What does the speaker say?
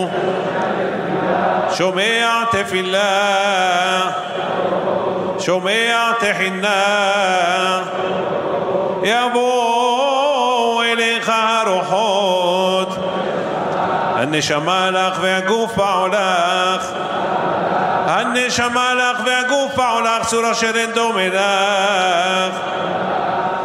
שומע תפילה, שומע תחינה, יבוא אליך הרוחות, הנשמה לך והגוף פעולך, הנשמה לך והגוף פעולך, צור אשר אין דומה לך.